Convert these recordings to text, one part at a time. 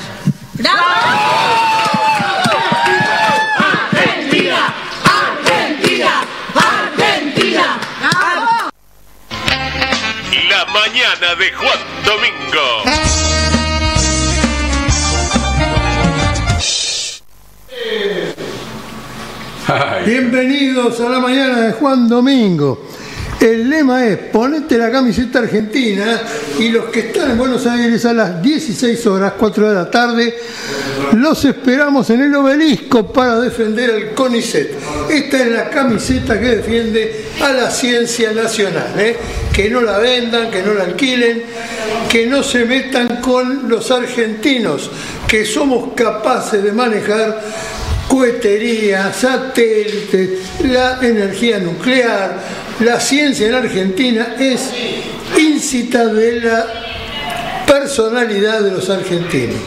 ¡Bravo! ¡Argentina! ¡Argentina! ¡Argentina! ¡Bravo! La mañana de Juan Domingo. Bienvenidos a la mañana de Juan Domingo. El lema es: ponete la camiseta argentina, y los que están en Buenos Aires a las 16 horas, 4 de la tarde, los esperamos en el Obelisco para defender el CONICET. Esta es la camiseta que defiende a la ciencia nacional, que no la vendan, que no la alquilen, que no se metan con los argentinos, que somos capaces de manejar cohetería, satélites, la energía nuclear. La ciencia en Argentina es íncita de la personalidad de los argentinos.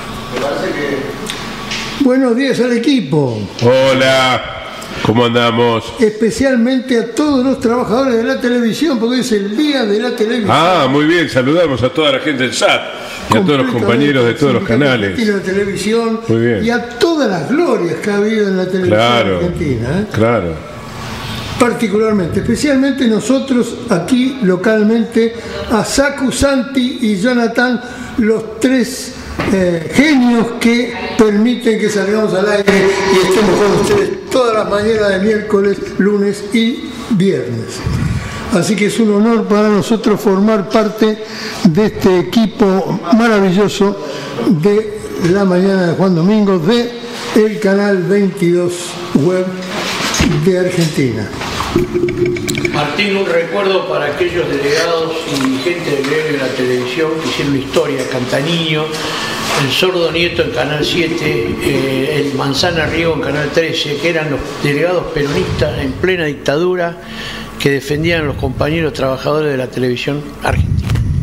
Buenos días al equipo. Hola, ¿cómo andamos? Especialmente a todos los trabajadores de la televisión, porque es el día de la televisión. Ah, muy bien, saludamos a toda la gente del SAT y a todos los compañeros de todos los canales. De la televisión. Muy bien. Y a todas las glorias que ha habido en la televisión argentina. Claro. Particularmente, especialmente nosotros aquí localmente, a Saku, Santi y Jonathan, los tres genios que permiten que salgamos al aire y estemos con ustedes todas las mañanas de miércoles, lunes y viernes. Así que es un honor para nosotros formar parte de este equipo maravilloso de la mañana de Juan Domingo, de el canal 22 web de Argentina. Martín, un recuerdo para aquellos delegados y gente del gremio de la televisión que hicieron historia: Cantaniño, el Sordo Nieto en Canal 7, el Manzana Riego en Canal 13, que eran los delegados peronistas en plena dictadura que defendían a los compañeros trabajadores de la televisión argentina.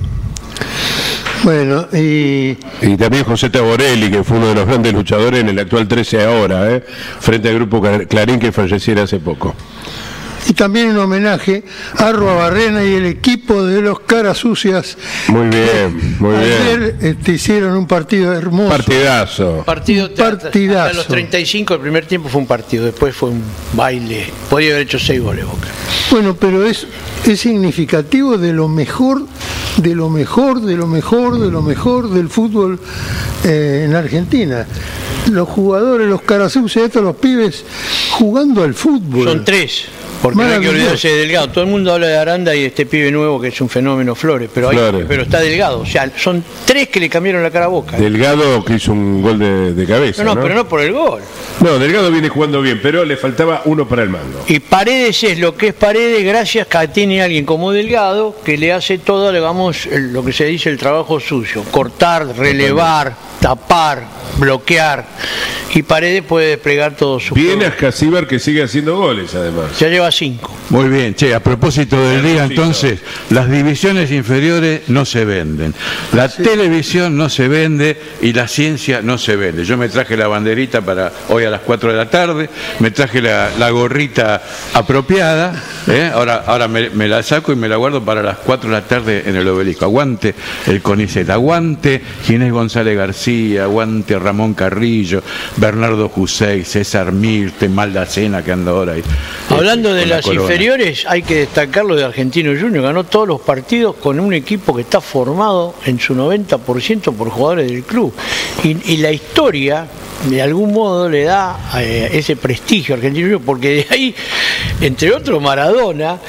Bueno, y también José Taborelli, que fue uno de los grandes luchadores en el actual 13 ahora, frente al grupo Clarín, que falleciera hace poco. Y también un homenaje a Arruabarrena y el equipo de los Caras Sucias. Muy bien, muy bien. Ayer hicieron un partido hermoso. Partidazo. Partidazo. Hasta los 35 el primer tiempo fue un partido, después fue un baile. Podía haber hecho 6 goles Boca. Bueno, pero es significativo de lo mejor, de lo mejor, de lo mejor, de lo mejor del fútbol en Argentina. Los jugadores, los Caras Sucias, estos, los pibes jugando al fútbol. Son 3. Porque no hay que olvidarse de Delgado. Todo el mundo habla de Aranda y de este pibe nuevo que es un fenómeno, Flores, pero está Delgado. O sea, son 3 que le cambiaron la cara a Boca. Delgado, que hizo un gol de cabeza. No, pero no por el gol. No, Delgado viene jugando bien, pero le faltaba uno para el mango. Y Paredes es lo que es Paredes gracias a que tiene alguien como Delgado que le hace todo, digamos, lo que se dice el trabajo suyo: cortar, relevar, tapar, bloquear. Y Paredes puede desplegar todo su Viene a Ascasíbar, que sigue haciendo goles, además. Ya lleva 5. Muy bien, a propósito del día, entonces, las divisiones inferiores no se venden, la televisión no se vende y la ciencia no se vende. Yo me traje la banderita para hoy a las 4 de la tarde, me traje la gorrita apropiada, ahora me la saco y me la guardo para las 4 de la tarde en el Obelisco. Aguante el CONICET, aguante Ginés González García, aguante Ramón Carrillo, Bernardo Jusey, César Mirte, Maldacena, que anda ahora ahí. Hablando de las inferiores, hay que destacar lo de Argentino Junior. Ganó todos los partidos con un equipo que está formado en su 90% por jugadores del club. Y la historia, de algún modo, le da ese prestigio a Argentino Junior, porque de ahí, entre otros, Maradona,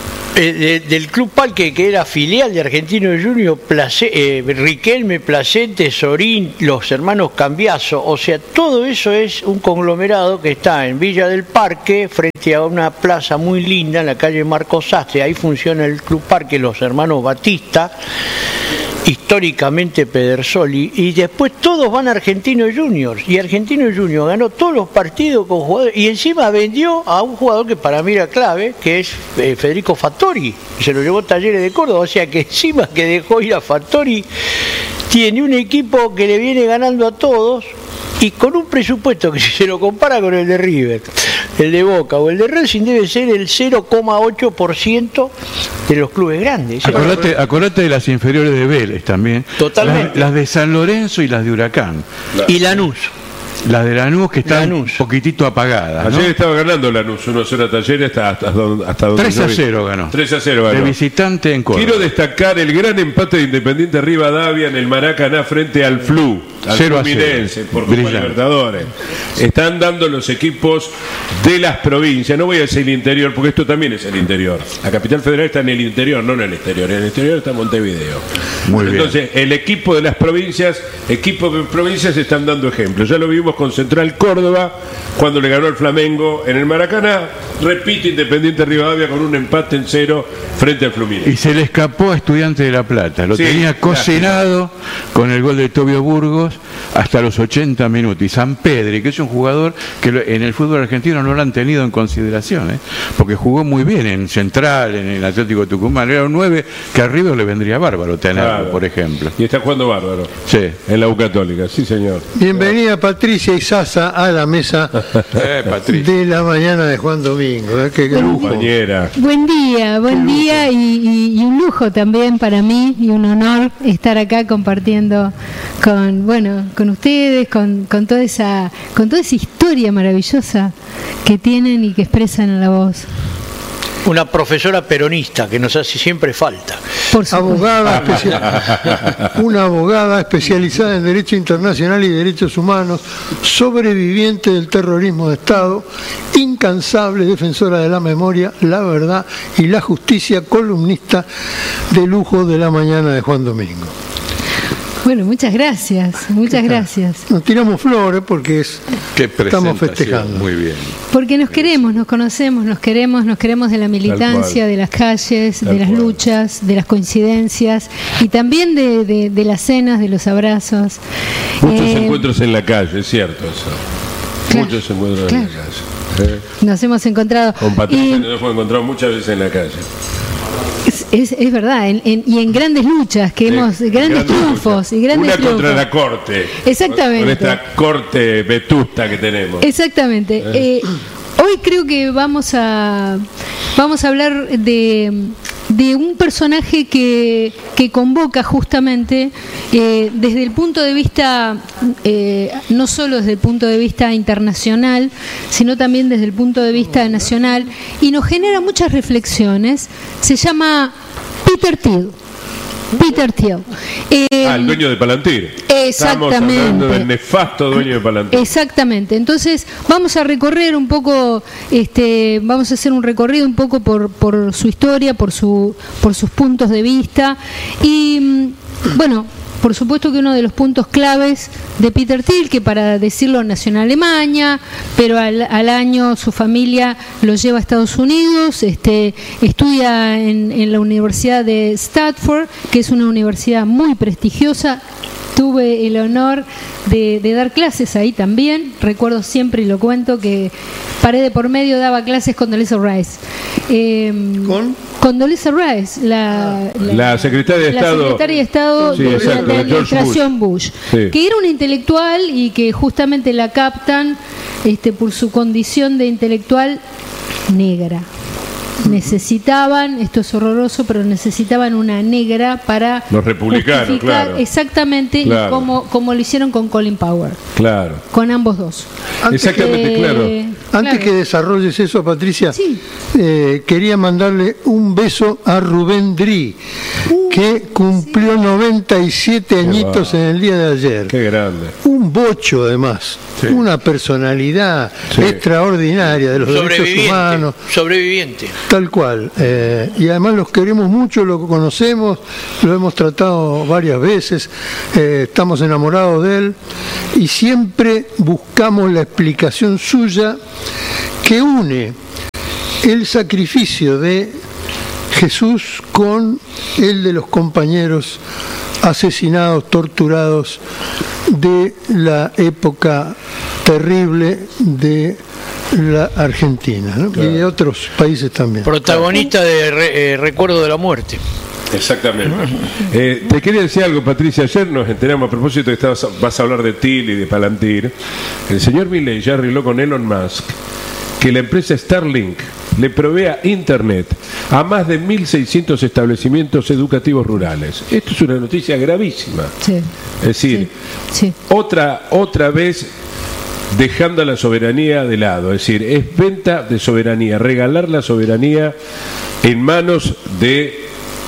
del Club Parque, que era filial de Argentino Junior, Riquelme, Placente, Sorín, los hermanos Cambiaso. O sea, todo eso es un conglomerado que está en Villa del Parque, frente a una plaza muy linda en la calle Marcos Sastre. Ahí funciona el Club Parque, los hermanos Batista, históricamente Pedersoli, y después todos van a Argentino Juniors, y Argentino Juniors ganó todos los partidos con jugadores, y encima vendió a un jugador que para mí era clave, que es Federico Fattori, se lo llevó a Talleres de Córdoba. O sea que encima que dejó ir a Fattori, tiene un equipo que le viene ganando a todos, y con un presupuesto que si se lo compara con el de River, el de Boca o el de Racing debe ser el 0,8% de los clubes grandes. Acordate de las inferiores de Vélez también. Totalmente. Las de San Lorenzo y las de Huracán. Y Lanús. Las de Lanús que están un poquitito apagadas, ¿no? Ayer estaba ganando Lanús 1-0 a Talleres hasta donde 3-0 ganó. 3-0 ganó. De visitante en Córdoba. Quiero destacar el gran empate de Independiente Rivadavia en el Maracaná frente al Flu, al 0-0. Fluminense, por Copa Libertadores. Están dando los equipos de las provincias, no voy a decir el interior, porque esto también es el interior. La capital federal está en el interior, no en el exterior. En el exterior está Montevideo. Muy bien. Entonces, el equipo de las provincias, están dando ejemplos. Ya lo vimos con Central Córdoba, cuando le ganó al Flamengo en el Maracaná. Repite Independiente Rivadavia con un empate en 0 frente al Fluminense. Y se le escapó a Estudiante de La Plata. Lo tenía cocinado con el gol de Tobio Burgos hasta los 80 minutos. Y San Pedri, que es un jugador que en el fútbol argentino no lo han tenido en consideración, porque jugó muy bien en Central, en el Atlético Tucumán. Era un 9 que a River le vendría bárbaro tenerlo, por ejemplo. Y está jugando bárbaro. Sí. En la U Católica, sí señor. Bienvenida Patricia y Sasa a la mesa de la mañana de Juan Domingo. Qué lujo. Compañera. Buen día y un lujo también para mí y un honor estar acá compartiendo con ustedes, con toda esa historia maravillosa que tienen y que expresan en la voz. Una profesora peronista que nos hace siempre falta. Una abogada especializada en Derecho Internacional y Derechos Humanos, sobreviviente del terrorismo de Estado, incansable defensora de la memoria, la verdad y la justicia, columnista de lujo de la mañana de Juan Domingo. Bueno, muchas gracias. Nos tiramos flores porque estamos festejando. Muy bien. Porque nos queremos, nos conocemos, nos queremos de la militancia, de las calles, de las luchas, de las coincidencias y también de las cenas, de los abrazos. Muchos encuentros en la calle, es cierto eso. Claro, muchos encuentros en la calle. Nos hemos encontrado. Con Patricia nos hemos encontrado muchas veces en la calle. Es verdad, y en grandes luchas que grandes triunfos y grandes Una triunfos. contra la corte. Exactamente. Con esta corte vetusta que tenemos. Exactamente. Hoy creo que vamos a hablar de un personaje que convoca justamente desde el punto de vista, no solo desde el punto de vista internacional, sino también desde el punto de vista nacional, y nos genera muchas reflexiones. Se llama Peter Thiel. El dueño de Palantir. Exactamente. Estamos hablando del nefasto dueño de Palantir. Exactamente. Entonces vamos a recorrer un poco, vamos a hacer un recorrido un poco por su historia, por sus puntos de vista y bueno. Por supuesto que uno de los puntos claves de Peter Thiel, que para decirlo nació en Alemania, pero al año su familia lo lleva a Estados Unidos, estudia en la Universidad de Stanford, que es una universidad muy prestigiosa. Tuve el honor de dar clases ahí también. Recuerdo siempre, y lo cuento, que pared de por medio daba clases con Condoleezza Rice. ¿Con? Condoleezza Rice, la secretaria de Estado de la administración Bush, que era una intelectual y que justamente la captan por su condición de intelectual negra. Necesitaban, esto es horroroso, pero necesitaban una negra para los republicanos, claro. Exactamente, claro. Y como lo hicieron con Colin Powell. Claro. Con ambos dos. Exactamente, claro. Antes que desarrolles eso, Patricia, sí. Quería mandarle un beso a Rubén Dri, que cumplió 97 añitos en el día de ayer. Qué grande. Un bocho, además. Sí. Una personalidad extraordinaria de los derechos humanos. Sobreviviente. Tal cual. Y además los queremos mucho, lo conocemos, lo hemos tratado varias veces, estamos enamorados de él y siempre buscamos la explicación suya que une el sacrificio de Jesús con el de los compañeros asesinados, torturados de la época terrible de la Argentina, ¿no? Claro. Y de otros países también. Protagonista de Recuerdo de la Muerte. Exactamente. Te quería decir algo, Patricia. Ayer nos enteramos, a propósito de que vas a hablar de TIL y de Palantir. El señor Milei ya arregló con Elon Musk que la empresa Starlink le provea internet a más de 1.600 establecimientos educativos rurales. Esto es una noticia gravísima. Sí. Es decir, sí. Otra vez dejando la soberanía de lado. Es decir, es venta de soberanía, regalar la soberanía en manos de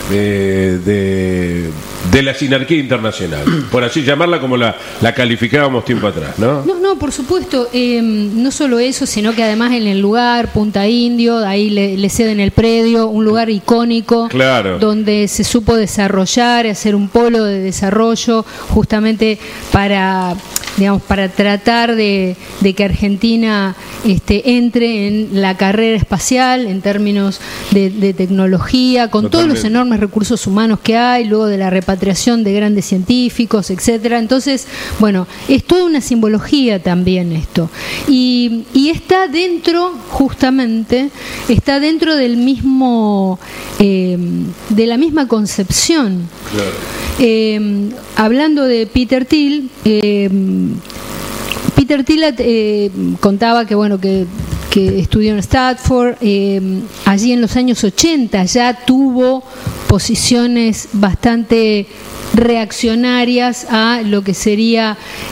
la sinarquía internacional, por así llamarla, como la calificábamos tiempo atrás, ¿no? No, por supuesto, no solo eso, sino que además en el lugar, Punta Indio, ahí le ceden el predio, un lugar icónico, claro, donde se supo desarrollar, hacer un polo de desarrollo, justamente para tratar de que Argentina entre en la carrera espacial en términos de tecnología, con todos los enormes recursos humanos que hay, luego de la repatriación de grandes científicos, etcétera. Entonces, bueno, es toda una simbología también esto. Y está dentro, justamente, está dentro del mismo, de la misma concepción. Claro. Hablando de Peter Thiel, contaba que estudió en Stanford, allí en los años 80 ya tuvo posiciones bastante reaccionarias a lo que sería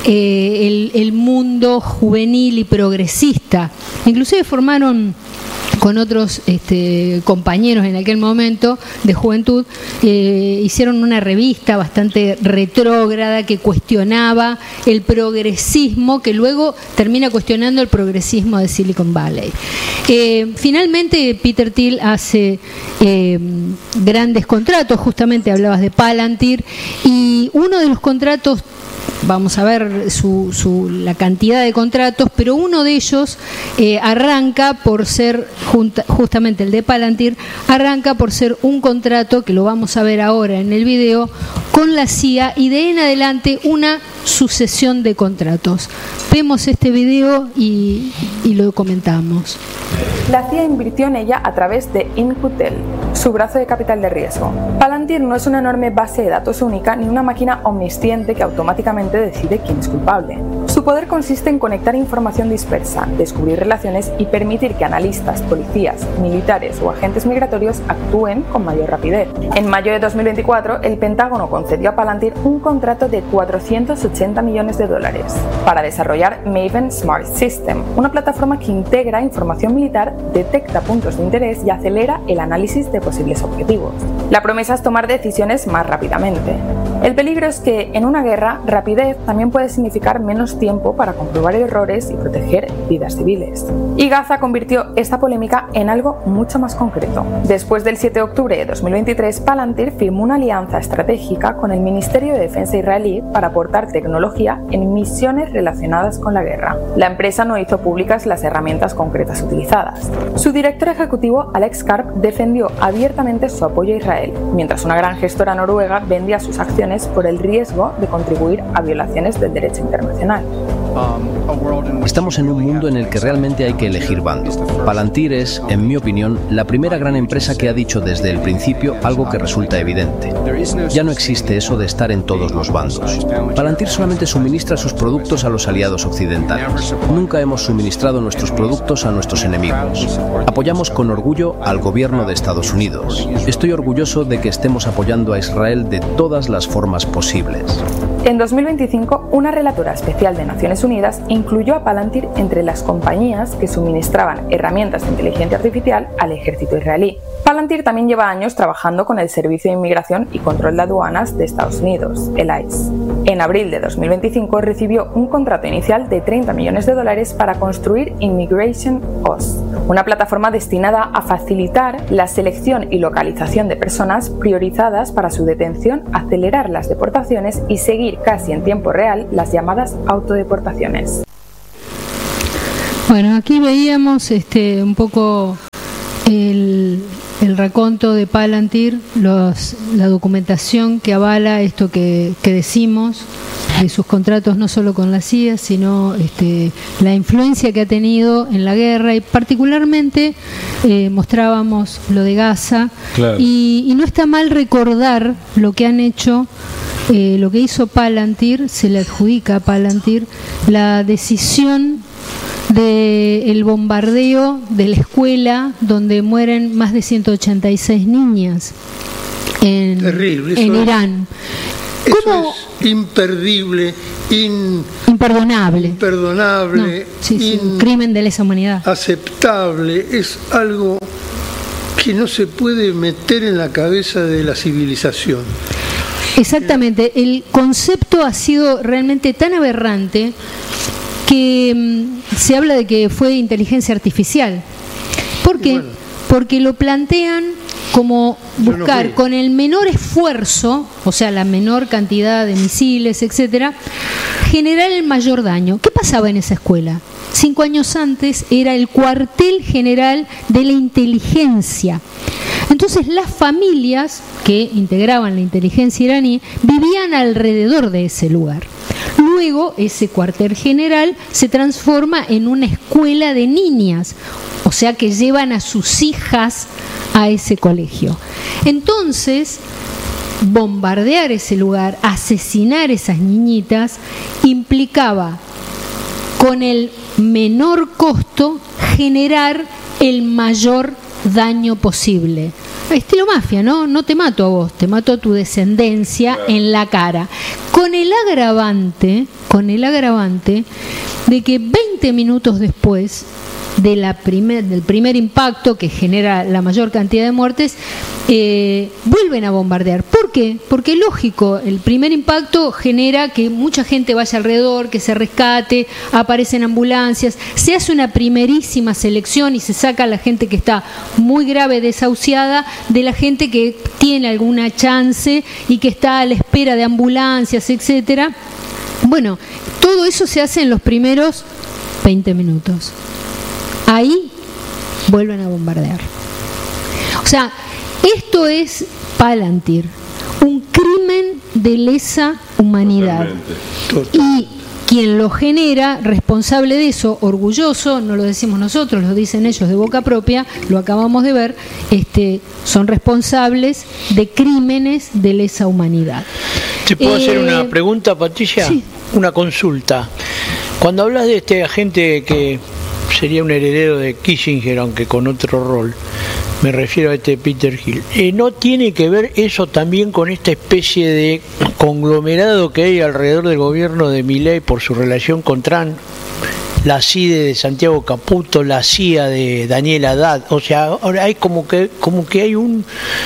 el mundo juvenil y progresista. Inclusive formaron con otros compañeros en aquel momento de juventud, hicieron una revista bastante retrógrada que cuestionaba el progresismo, que luego termina cuestionando el progresismo de Silicon Valley. Finalmente Peter Thiel hace grandes contratos, justamente hablabas de Palantir, y uno de los contratos, vamos a ver la cantidad de contratos, pero uno de ellos arranca por ser, justamente el de Palantir, arranca por ser un contrato, que lo vamos a ver ahora en el video, con la CIA, y de ahí en adelante una sucesión de contratos. Vemos este video y lo comentamos. La CIA invirtió en ella a través de InQtel, su brazo de capital de riesgo. Palantir no es una enorme base de datos única ni una máquina omnisciente que automáticamente decide quién es culpable. Su poder consiste en conectar información dispersa, descubrir relaciones y permitir que analistas, policías, militares o agentes migratorios actúen con mayor rapidez. En mayo de 2024, el Pentágono concedió a Palantir un contrato de $480 millones para desarrollar Maven Smart System, una plataforma que integra información militar, detecta puntos de interés y acelera el análisis de posibles objetivos. La promesa es tomar decisiones más rápidamente. El peligro es que en una guerra, rapidez también puede significar menos tiempo para comprobar errores y proteger vidas civiles. Y Gaza convirtió esta polémica en algo mucho más concreto. Después del 7 de octubre de 2023, Palantir firmó una alianza estratégica con el Ministerio de Defensa israelí para aportar tecnología en misiones relacionadas con la guerra. La empresa no hizo públicas las herramientas concretas utilizadas. Su director ejecutivo, Alex Karp, defendió abiertamente su apoyo a Israel, mientras una gran gestora noruega vendía sus acciones por el riesgo de contribuir a violaciones del derecho internacional. Estamos en un mundo en el que realmente hay que elegir bando. Palantir es, en mi opinión, la primera gran empresa que ha dicho desde el principio algo que resulta evidente. Ya no existe eso de estar en todos los bandos. Palantir solamente suministra sus productos a los aliados occidentales. Nunca hemos suministrado nuestros productos a nuestros enemigos. Apoyamos con orgullo al gobierno de Estados Unidos. Estoy orgulloso de que estemos apoyando a Israel de todas las formas posibles. En 2025, una relatora especial de Naciones Unidas incluyó a Palantir entre las compañías que suministraban herramientas de inteligencia artificial al ejército israelí. Palantir también lleva años trabajando con el Servicio de Inmigración y Control de Aduanas de Estados Unidos, el ICE. En abril de 2025 recibió un contrato inicial de $30 millones para construir Immigration OS, una plataforma destinada a facilitar la selección y localización de personas priorizadas para su detención, acelerar las deportaciones y seguir casi en tiempo real las llamadas autodeportaciones. Bueno, aquí veíamos un poco el raconto de Palantir, la documentación que avala esto que decimos, de sus contratos no solo con la CIA, sino la influencia que ha tenido en la guerra, y particularmente mostrábamos lo de Gaza, claro. y no está mal recordar lo que han hecho, lo que hizo Palantir. Se le adjudica a Palantir la decisión del bombardeo de la escuela donde mueren más de 186 niñas en Irán. Eso es imperdible, imperdonable. Imperdonable, no, sí, un crimen de lesa humanidad. Aceptable, es algo que no se puede meter en la cabeza de la civilización. Exactamente, el concepto ha sido realmente tan aberrante que se habla de que fue inteligencia artificial. ¿Por qué? Bueno, porque lo plantean como buscar con el menor esfuerzo, o sea, la menor cantidad de misiles, etcétera, generar el mayor daño. ¿Qué pasaba en esa escuela? 5 años antes era el cuartel general de la inteligencia. Entonces las familias que integraban la inteligencia iraní vivían alrededor de ese lugar. Luego ese cuartel general se transforma en una escuela de niñas, o sea que llevan a sus hijas a ese colegio. Entonces, bombardear ese lugar, asesinar esas niñitas, implicaba con el menor costo generar el mayor daño posible. Estilo mafia, ¿no? No te mato a vos, te mato a tu descendencia en la cara. Con el agravante de que 20 minutos después del primer impacto que genera la mayor cantidad de muertes, vuelven a bombardear. ¿Por qué? Porque lógico, el primer impacto genera que mucha gente vaya alrededor, que se rescate, aparecen ambulancias, se hace una primerísima selección y se saca a la gente que está muy grave desahuciada de la gente que tiene alguna chance y que está a la espera de ambulancias, etcétera. Bueno, todo eso se hace en los primeros 20 minutos. Ahí vuelven a bombardear. O sea, esto es Palantir, un crimen de lesa humanidad. Totalmente. Y quien lo genera, responsable de eso, orgulloso, no lo decimos nosotros, lo dicen ellos de boca propia, lo acabamos de ver, son responsables de crímenes de lesa humanidad. ¿Te puedo hacer una pregunta, Patricia? Sí. Una consulta. Cuando hablas de este agente que sería un heredero de Kissinger, aunque con otro rol, me refiero a Peter Hill, ¿no tiene que ver eso también con esta especie de conglomerado que hay alrededor del gobierno de Milei por su relación con Trump? La CIDE de Santiago Caputo, la CIA de Daniel Haddad, o sea, ahora hay como que hay una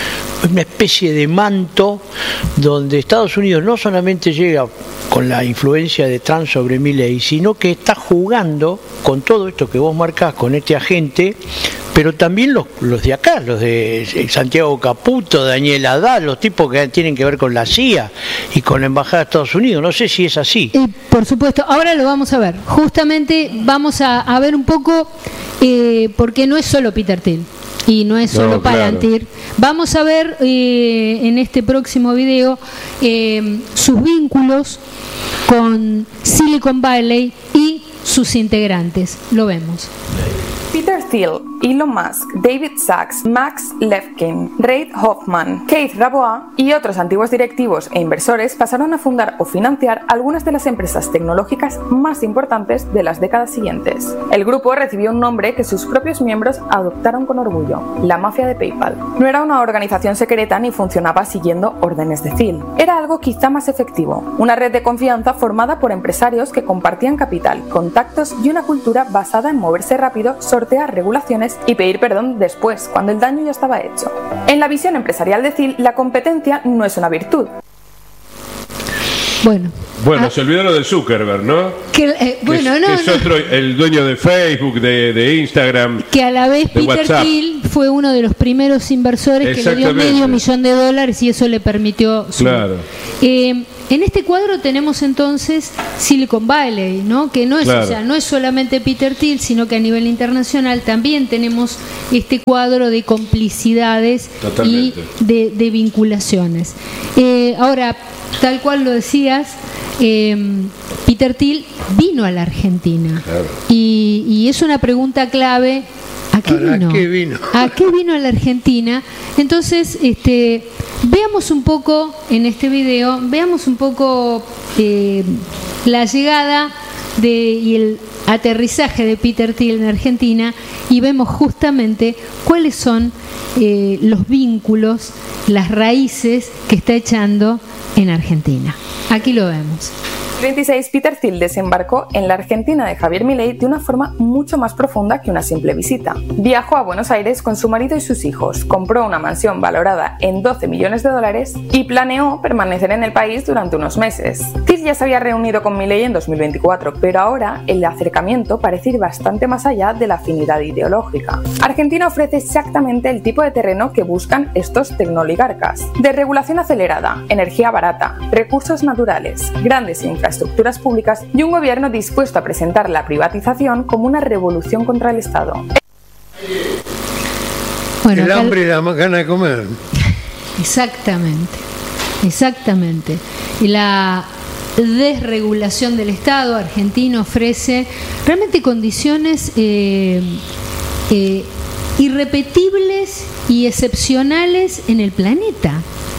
especie de manto donde Estados Unidos no solamente llega con la influencia de Trump sobre Milei, sino que está jugando con todo esto que vos marcás, con este agente, pero también los de acá, los de Santiago Caputo, Daniel Haddad, los tipos que tienen que ver con la CIA y con la Embajada de Estados Unidos. No sé si es así. Por supuesto, ahora lo vamos a ver. Justamente vamos a ver un poco, porque no es solo Peter Thiel y no es solo Palantir. Claro. Vamos a ver en este próximo video sus vínculos con Silicon Valley y sus integrantes. Lo vemos. Peter Thiel, Elon Musk, David Sachs, Max Levchin, Reid Hoffman, Keith Rabois y otros antiguos directivos e inversores pasaron a fundar o financiar algunas de las empresas tecnológicas más importantes de las décadas siguientes. El grupo recibió un nombre que sus propios miembros adoptaron con orgullo: la mafia de PayPal. No era una organización secreta ni funcionaba siguiendo órdenes de Thiel. Era algo quizá más efectivo, una red de confianza formada por empresarios que compartían capital, contactos y una cultura basada en moverse rápido, sortear regulaciones y pedir perdón después, cuando el daño ya estaba hecho. En la visión empresarial de Thiel, la competencia no es una virtud. Bueno, se olvidaron de Zuckerberg, ¿no? Que es otro, el dueño de Facebook, de Instagram. Que a la vez Peter Thiel fue uno de los primeros inversores que le dio $500 millones y eso le permitió su... Claro. en este cuadro tenemos entonces Silicon Valley, ¿no? Que no es, claro, o sea, no es solamente Peter Thiel, sino que a nivel internacional también tenemos este cuadro de complicidades. Totalmente. Y de vinculaciones. Ahora, tal cual lo decías, Peter Thiel vino a la Argentina. Claro. Y es una pregunta clave. ¿A qué vino? ¿A qué vino a la Argentina? Entonces, veamos un poco en este video, veamos un poco la llegada y el aterrizaje de Peter Thiel en Argentina, y vemos justamente cuáles son los vínculos, las raíces que está echando en Argentina. Aquí lo vemos. El 26, Peter Thiel desembarcó en la Argentina de Javier Milei de una forma mucho más profunda que una simple visita. Viajó a Buenos Aires con su marido y sus hijos, compró una mansión valorada en $12 millones y planeó permanecer en el país durante unos meses. Thiel ya se había reunido con Milei en 2024, pero ahora el acercamiento parece ir bastante más allá de la afinidad ideológica. Argentina ofrece exactamente el tipo de terreno que buscan estos tecnooligarcas: desregulación acelerada, energía barata, recursos naturales, grandes infraestructuras públicas y un gobierno dispuesto a presentar la privatización como una revolución contra el Estado. Bueno, el hambre y la gana de comer. Exactamente. Y la desregulación del Estado argentino ofrece realmente condiciones irrepetibles y excepcionales en el planeta.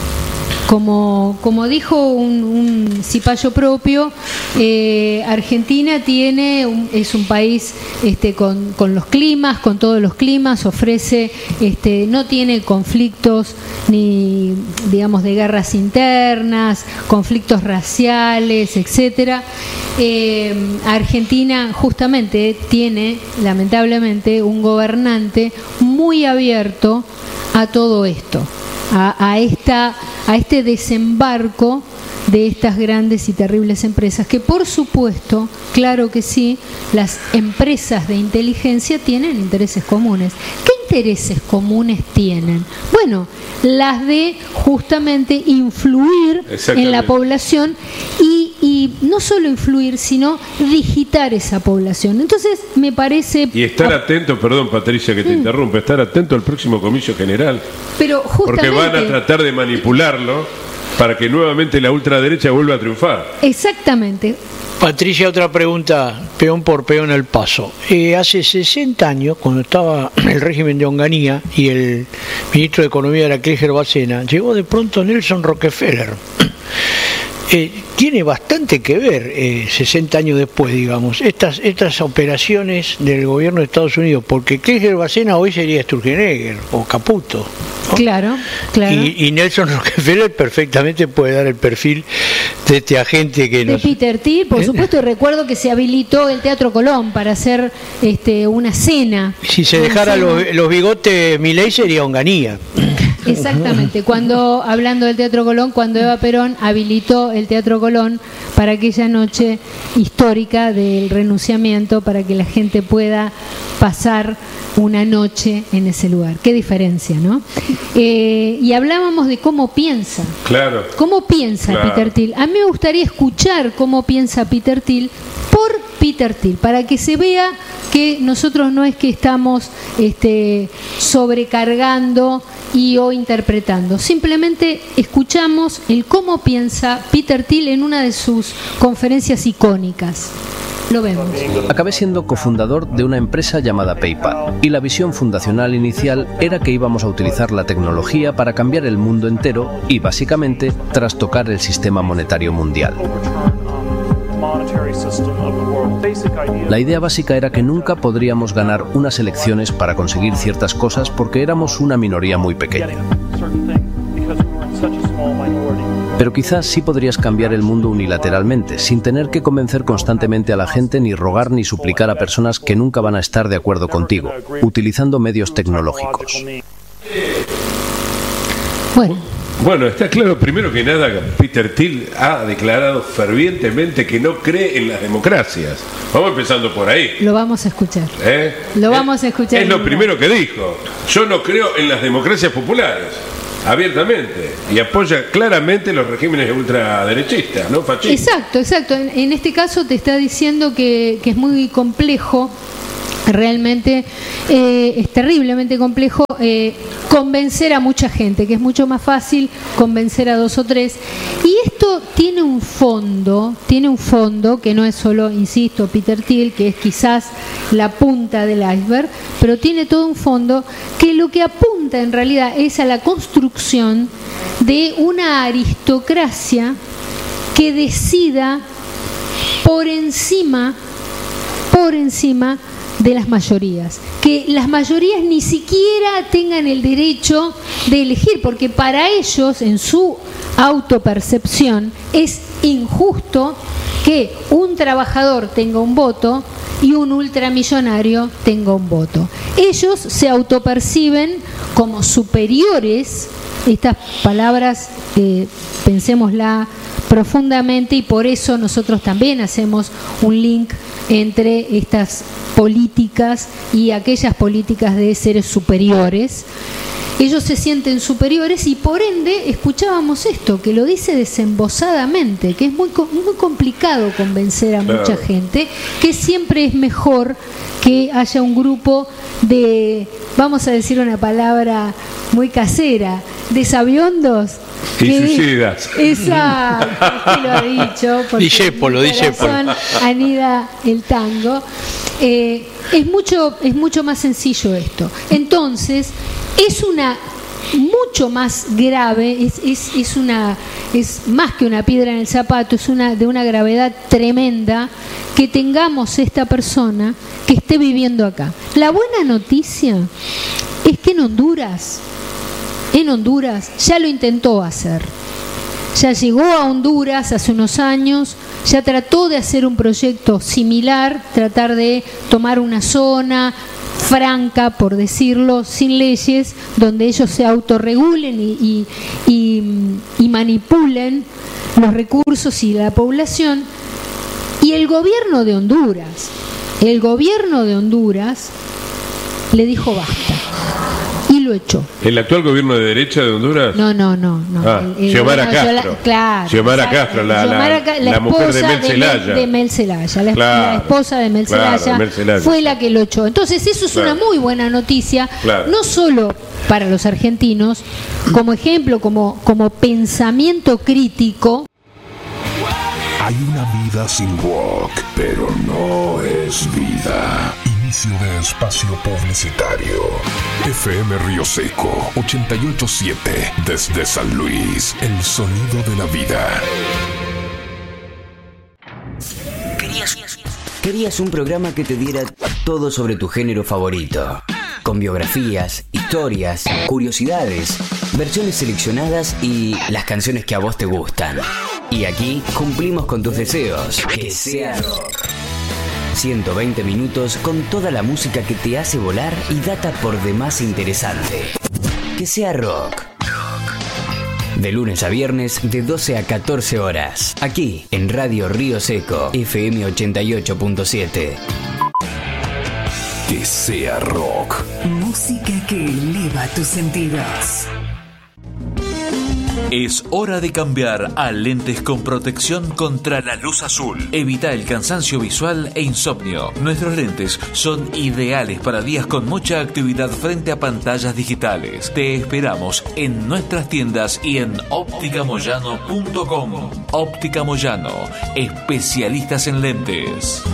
Como dijo un cipayo propio, Argentina es un país con los climas, con todos los climas, ofrece, no tiene conflictos ni, digamos, de guerras internas, conflictos raciales, etcétera. Argentina justamente tiene, lamentablemente, un gobernante muy abierto a todo esto, a este desembarco de estas grandes y terribles empresas, que por supuesto, claro que sí, las empresas de inteligencia tienen intereses comunes. ¿Qué intereses comunes tienen? Bueno, las de justamente influir en la población y no solo influir, sino digitar esa población. Entonces, me parece... Y estar atento, perdón Patricia que te interrumpa, estar atento al próximo comicio general. Pero justamente, porque van a tratar de manipularlo para que nuevamente la ultraderecha vuelva a triunfar. Exactamente. Patricia, otra pregunta, peón por peón al paso. Hace 60 años, cuando estaba el régimen de Onganía y el ministro de Economía era Cléger Bacena, llegó de pronto Nelson Rockefeller. Tiene bastante que ver, 60 años después, digamos, estas operaciones del gobierno de Estados Unidos, porque Cléger Bacena hoy sería Sturzenegger o Caputo, ¿no? Claro. Y Nelson Rockefeller perfectamente puede dar el perfil de este agente que de Peter Thiel, por supuesto, y recuerdo que se habilitó el Teatro Colón para hacer una cena. Si se dejara los bigotes, Milei sería Onganía. Exactamente, hablando del Teatro Colón, cuando Eva Perón habilitó el Teatro Colón para aquella noche histórica del renunciamiento, para que la gente pueda pasar una noche en ese lugar. Qué diferencia, ¿no? Y hablábamos de cómo piensa. Claro. ¿Cómo piensa Peter Thiel? A mí me gustaría escuchar cómo piensa Peter Thiel por Peter Thiel, para que se vea que nosotros no es que estamos sobrecargando o interpretando, simplemente escuchamos el cómo piensa Peter Thiel en una de sus conferencias icónicas. Lo vemos. Acabé siendo cofundador de una empresa llamada PayPal, y la visión fundacional inicial era que íbamos a utilizar la tecnología para cambiar el mundo entero y, básicamente, trastocar el sistema monetario mundial. La idea básica era que nunca podríamos ganar unas elecciones para conseguir ciertas cosas porque éramos una minoría muy pequeña. Pero quizás sí podrías cambiar el mundo unilateralmente, sin tener que convencer constantemente a la gente ni rogar ni suplicar a personas que nunca van a estar de acuerdo contigo, utilizando medios tecnológicos. Bueno, está claro, primero que nada, Peter Thiel ha declarado fervientemente que no cree en las democracias. Vamos empezando por ahí. Lo vamos a escuchar. Vamos a escuchar. Es lo primero que dijo. Yo no creo en las democracias populares. abiertamente y apoya claramente los regímenes ultraderechistas, ¿no? Fascistas. Exacto. En este caso te está diciendo que es muy complejo, realmente es terriblemente complejo convencer a mucha gente, que es mucho más fácil convencer a 2 o 3. Y esto tiene un fondo que no es solo, insisto, Peter Thiel, que es quizás la punta del iceberg, pero tiene todo un fondo que lo que apunta en realidad es a la construcción de una aristocracia que decida por encima de las mayorías, que las mayorías ni siquiera tengan el derecho de elegir, porque para ellos, en su autopercepción, es injusto que un trabajador tenga un voto y un ultramillonario tenga un voto. Ellos se autoperciben como superiores. Estas palabras pensémosla profundamente, y por eso nosotros también hacemos un link entre estas políticas y aquellas políticas de seres superiores. Ellos se sienten superiores y por ende escuchábamos esto, que lo dice desembosadamente, que es muy complicado convencer a mucha gente, que siempre es mejor que haya un grupo de, vamos a decir una palabra muy casera, de sabiondos y suicidas. Exacto, lo ha dicho. Discépolo. Anida el tango. Es mucho más sencillo esto. Entonces, es una mucho más grave, es más que una piedra en el zapato, es de una gravedad tremenda que tengamos esta persona que esté viviendo acá. La buena noticia es que en Honduras ya lo intentó hacer. Ya llegó a Honduras hace unos años, ya trató de hacer un proyecto similar, tratar de tomar una zona franca, por decirlo, sin leyes, donde ellos se autorregulen y manipulen los recursos y la población. Y el gobierno de Honduras le dijo basta y lo echó. ¿El actual gobierno de derecha de Honduras? No. Xiomara Castro. Claro. Xiomara Castro, la mujer de Mel Zelaya. De Mel Zelaya. La esposa de Mel Zelaya, fue la que lo echó. Entonces eso es una muy buena noticia, no solo para los argentinos, como ejemplo, como pensamiento crítico. Hay una vida sin rock, pero no es vida. Inicio de espacio publicitario. FM Río Seco 88.7 desde San Luis, el sonido de la vida. ¿Querías un programa que te diera todo sobre tu género favorito? Con biografías, historias, curiosidades, versiones seleccionadas y las canciones que a vos te gustan. Y aquí cumplimos con tus deseos. Que sea rock. 120 minutos con toda la música que te hace volar y data por demás interesante. Que sea rock. De lunes a viernes de 12 a 14 horas. Aquí en Radio Río Seco, FM 88.7. Que sea rock. Música que eleva tus sentidos. Es hora de cambiar a lentes con protección contra la luz azul. Evita el cansancio visual e insomnio. Nuestros lentes son ideales para días con mucha actividad frente a pantallas digitales. Te esperamos en nuestras tiendas y en opticamoyano.com. Óptica Moyano, especialistas en lentes.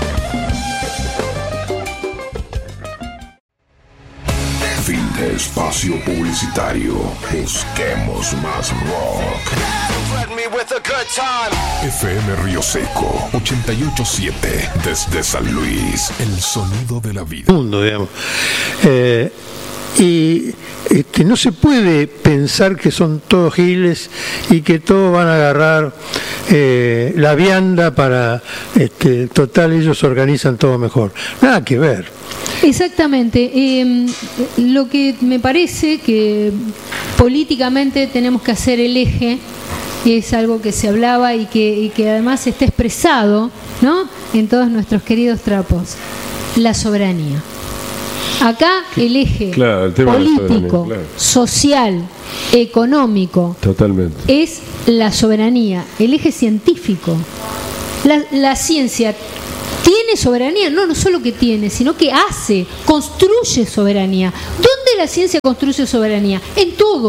Fin de espacio publicitario. Busquemos más rock. FM Río Seco 88.7 desde San Luis, el sonido de la vida. Mundo, digamos. Y no se puede pensar que son todos giles y que todos van a agarrar la vianda para total, ellos organizan todo mejor. Nada que ver. Exactamente. Lo que me parece que políticamente tenemos que hacer el eje, es algo que se hablaba y que además está expresado, ¿no?, en todos nuestros queridos trapos: la soberanía. Acá el eje el tema político, social, económico, totalmente, es la soberanía, el eje científico. La ciencia tiene soberanía, no solo que tiene, sino que construye soberanía. ¿Dónde la ciencia construye soberanía? En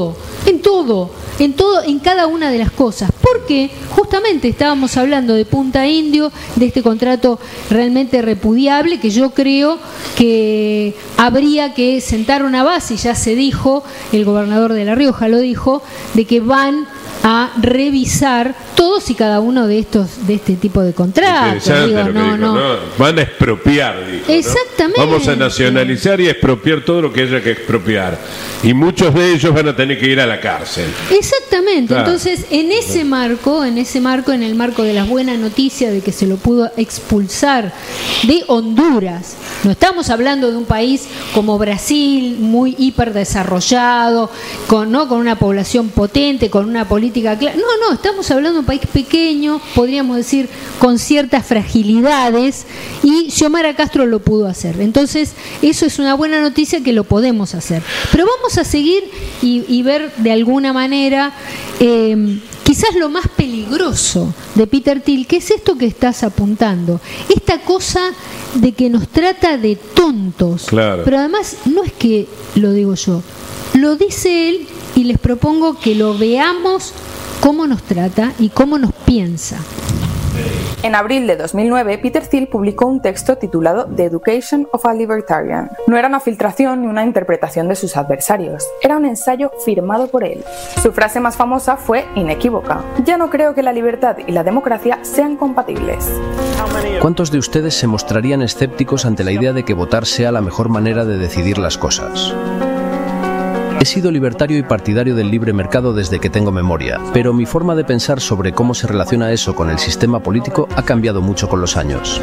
cada una de las cosas. Porque justamente estábamos hablando de Punta Indio, de este contrato realmente repudiable, que yo creo que habría que sentar una base, y ya se dijo, el gobernador de La Rioja lo dijo, de que van a revisar todos y cada uno de este tipo de contratos. Van a expropiar, dijo, exactamente. ¿no? Vamos a nacionalizar y a expropiar todo lo que haya que expropiar. Y muchos de ellos van a tener que ir a la cárcel. Exactamente. Claro. Entonces, en el marco de las buenas noticias de que se lo pudo expulsar de Honduras, no estamos hablando de un país como Brasil, muy hiperdesarrollado, con una población potente, con una política clara. No, estamos hablando de un país pequeño, podríamos decir, con ciertas fragilidades, y Xiomara Castro lo pudo hacer. Entonces, eso es una buena noticia, que lo podemos hacer. Pero vamos a seguir y ver de alguna manera quizás lo más peligroso de Peter Thiel, que es esto que estás apuntando, esta cosa de que nos trata de tontos. Claro. Pero además no es que lo digo yo, lo dice él, y les propongo que lo veamos cómo nos trata y cómo nos piensa. En abril de 2009, Peter Thiel publicó un texto titulado The Education of a Libertarian. No era una filtración ni una interpretación de sus adversarios, era un ensayo firmado por él. Su frase más famosa fue inequívoca: ya no creo que la libertad y la democracia sean compatibles. ¿Cuántos de ustedes se mostrarían escépticos ante la idea de que votar sea la mejor manera de decidir las cosas? He sido libertario y partidario del libre mercado desde que tengo memoria, pero mi forma de pensar sobre cómo se relaciona eso con el sistema político ha cambiado mucho con los años.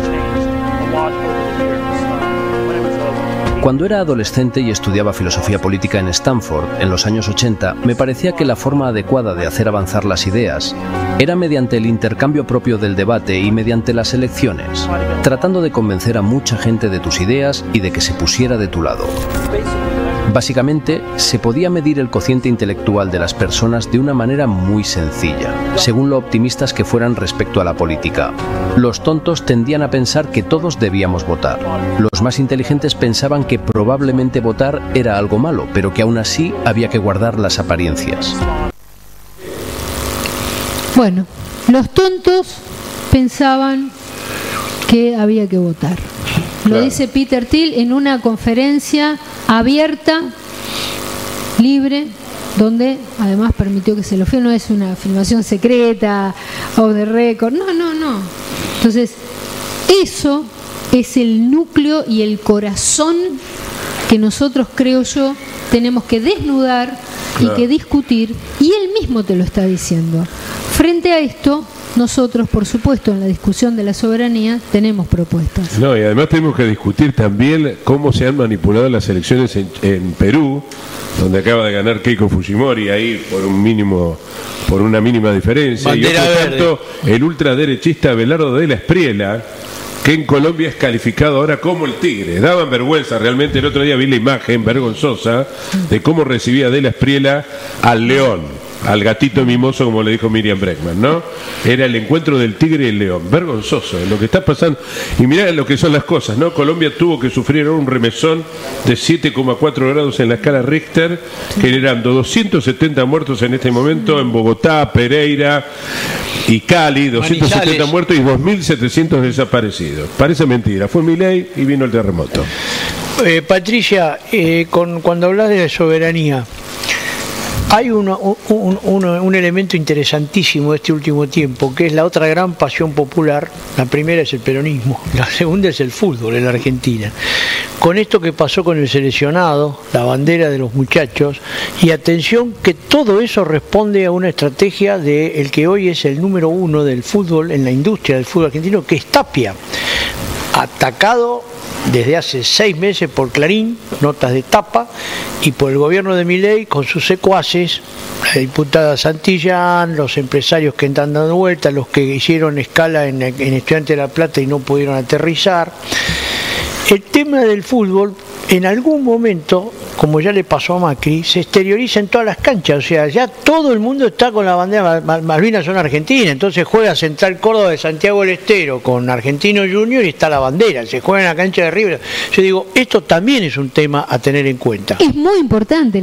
Cuando era adolescente y estudiaba filosofía política en Stanford, en los años 80, me parecía que la forma adecuada de hacer avanzar las ideas era mediante el intercambio propio del debate y mediante las elecciones, tratando de convencer a mucha gente de tus ideas y de que se pusiera de tu lado. Básicamente, se podía medir el cociente intelectual de las personas de una manera muy sencilla, según lo optimistas que fueran respecto a la política. Los tontos tendían a pensar que todos debíamos votar. Los más inteligentes pensaban que probablemente votar era algo malo, pero que aún así había que guardar las apariencias. Bueno, los tontos pensaban que había que votar. Lo dice Peter Thiel en una conferencia abierta, libre, donde además permitió que se lo filme. No es una filmación secreta o de récord, no. Entonces, eso es el núcleo y el corazón que nosotros, creo yo, tenemos que desnudar y que discutir, y él mismo te lo está diciendo. Frente a esto, nosotros, por supuesto, en la discusión de la soberanía, tenemos propuestas. No, y además tenemos que discutir también cómo se han manipulado las elecciones en Perú, donde acaba de ganar Keiko Fujimori, ahí por una mínima diferencia. Bandera y otro tanto, el ultraderechista Abelardo de la Espriella, que en Colombia es calificado ahora como el tigre. Daban vergüenza, realmente. El otro día vi la imagen vergonzosa de cómo recibía de la Espriella al león, al gatito mimoso, como le dijo Miriam Bregman, ¿no? Era el encuentro del tigre y el león. Vergonzoso lo que está pasando. Y mirá lo que son las cosas, ¿no? Colombia tuvo que sufrir un remesón de 7,4 grados en la escala Richter, generando 270 muertos en este momento en Bogotá, Pereira y Cali, 270 muertos y 2.700 desaparecidos. Parece mentira. Fue Milei y vino el terremoto. Patricia, cuando hablas de la soberanía, hay un elemento interesantísimo de este último tiempo, que es la otra gran pasión popular. La primera es el peronismo, la segunda es el fútbol en la Argentina. Con esto que pasó con el seleccionado, la bandera de los muchachos, y atención que todo eso responde a una estrategia de el que hoy es el número uno del fútbol en la industria del fútbol argentino, que es Tapia, atacado desde hace 6 meses por Clarín, notas de tapa, y por el gobierno de Milei con sus secuaces, la diputada Santillán, los empresarios que están dando vueltas, los que hicieron escala en Estudiantes de La Plata y no pudieron aterrizar. el tema del fútbol, en algún momento, como ya le pasó a Macri, se exterioriza en todas las canchas. O sea, ya todo el mundo está con la bandera. Malvinas son argentinas, entonces juega Central Córdoba de Santiago del Estero con Argentino Junior y está la bandera. Se juega en la cancha de River. Yo digo, esto también es un tema a tener en cuenta. Es muy importante.